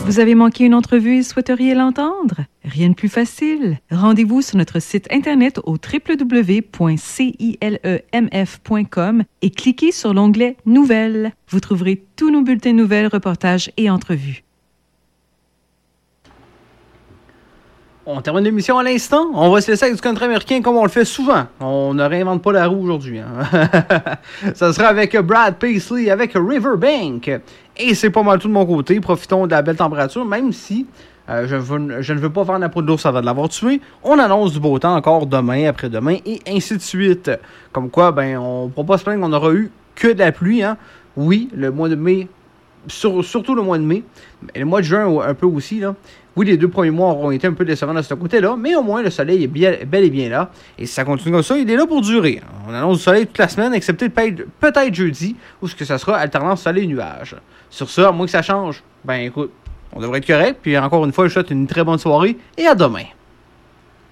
Vous avez manqué une entrevue et souhaiteriez l'entendre? Rien de plus facile. Rendez-vous sur notre site internet au www.cilemf.com et cliquez sur l'onglet Nouvelles. Vous trouverez tous nos bulletins de nouvelles, reportages et entrevues. On termine l'émission à l'instant. On va se laisser avec du country américain comme on le fait souvent. On ne réinvente pas la roue aujourd'hui. Hein? Ça sera avec Brad Paisley, avec Riverbank. Et c'est pas mal tout de mon côté. Profitons de la belle température, même si je ne veux pas faire la peau de l'ours avant de l'avoir tué. On annonce du beau temps encore demain, après-demain, et ainsi de suite. Comme quoi, on ne pourra pas se plaindre qu'on n'aura eu que de la pluie. Hein? Oui, le mois de mai, surtout le mois de mai, mais le mois de juin un peu aussi, là. Oui, les 2 premiers mois auront été un peu décevants de ce côté-là, mais au moins le soleil est bel et bien là. Et si ça continue comme ça, il est là pour durer. On annonce du soleil toute la semaine, excepté peut-être jeudi, où ce que ça sera alternance soleil-nuage. Sur ça, à moins que ça change, écoute, on devrait être correct. Puis encore une fois, je vous souhaite une très bonne soirée et à demain.